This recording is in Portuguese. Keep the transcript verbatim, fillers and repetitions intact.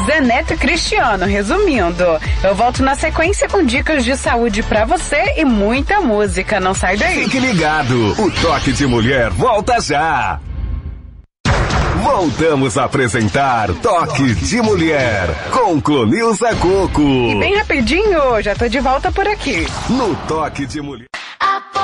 Zé Neto e Cristiano. Resumindo, eu volto na sequência com dicas de saúde pra você e muita música. Não sai daí. Fique ligado, o Toque de Mulher volta já. Voltamos a apresentar Toque de Mulher com Clonilza Coco. E bem rapidinho, já tô de volta por aqui. No Toque de Mulher.